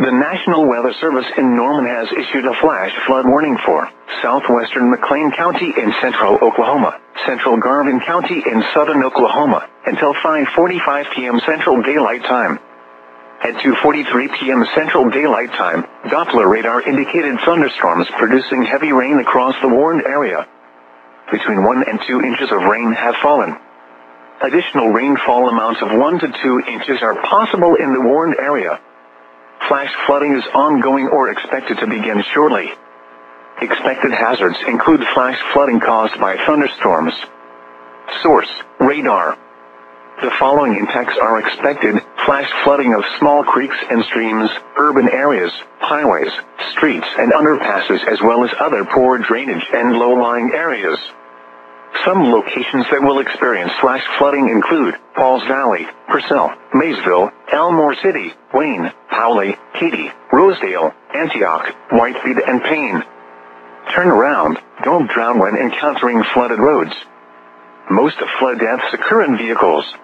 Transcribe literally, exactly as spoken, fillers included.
The National Weather Service in Norman has issued a flash flood warning for southwestern McLean County in central Oklahoma, central Garvin County in southern Oklahoma, until five forty-five p m Central Daylight Time. At two forty-three p m Central Daylight Time, Doppler radar indicated thunderstorms producing heavy rain across the warned area. Between one and two inches of rain have fallen. Additional rainfall amounts of one to two inches are possible in the warned area. Flash flooding is ongoing or expected to begin shortly. Expected hazards include flash flooding caused by thunderstorms. Source: radar. The following impacts are expected: flash flooding of small creeks and streams, urban areas, highways, streets and underpasses, as well as other poor drainage and low-lying areas. Some locations that will experience flash flooding include Pauls Valley, Purcell, Maysville, Elmore City, Wayne, Powley, Katy, Rosedale, Antioch, Whitefield and Payne. Turn around, don't drown when encountering flooded roads. Most flood deaths occur in vehicles.